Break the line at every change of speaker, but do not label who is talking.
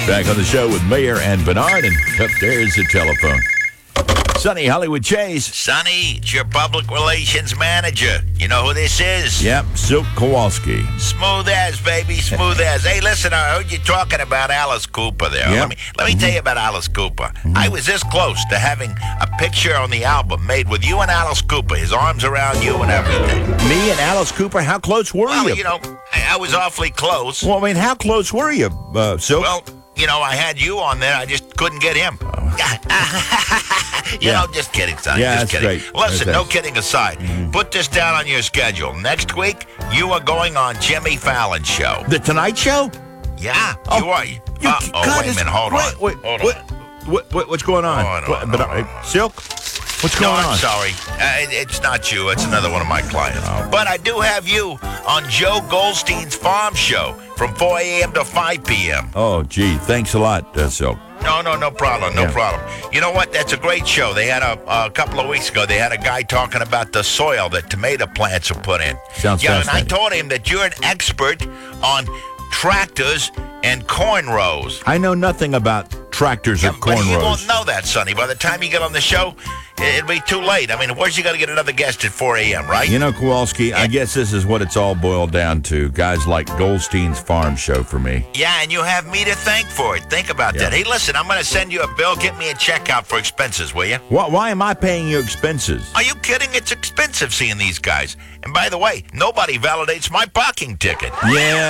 Back on the show with Mayor and Bernard, and there's the telephone. Sonny Hollywood Chase.
Sonny, it's your public relations manager. You know who this is?
Yep, Silk Kowalski.
Smooth as, baby, smooth as. Hey, listen, I heard you talking about Alice Cooper there.
Yep.
Let me tell you about Alice Cooper. I was this close to having a picture on the album made with you and Alice Cooper, his arms around you and everything.
Me and Alice Cooper, how close were
Well,
you?
you know, I was awfully close.
Well, I mean, how close were you, Silk?
Well, you know, I had you on there. I just couldn't get him. You know, just kidding, son.
Yeah,
just
that's
kidding.
great.
Listen,
That's
no kidding aside. Put this down on your schedule. Next week, you are going on Jimmy Fallon's show.
The Tonight Show?
Yeah,
Oh,
you are.
God,
Wait a minute. Hold on.
What's going on?
Hold on.
Silk? What's
No,
going
I'm
on?
sorry. It's not you. It's another one of my clients. But I do have you on Joe Goldstein's Farm Show from 4 a.m. to 5 p.m.
Oh, gee, thanks a lot, Silk.
No problem. No problem. You know what? That's a great show. They had a couple of weeks ago, they had a guy talking about the soil that tomato plants are put in.
Sounds
and I
fascinating.
told him that you're an expert on tractors and corn rows.
I know nothing about tractors or
But he
cornrows.
won't know that, Sonny. By the time you get on the show, it'll be too late. I mean, where's you going to get another guest at 4 a.m., right?
You know, Kowalski, I guess this is what it's all boiled down to. Guys like Goldstein's Farm Show for me.
Yeah, and you have me to thank for it. Think about that. Hey, listen, I'm going to send you a bill. Get me a check out for expenses, will you?
Why am I paying you expenses?
Are you kidding? It's expensive seeing these guys. And by the way, nobody validates my parking ticket.
Yeah.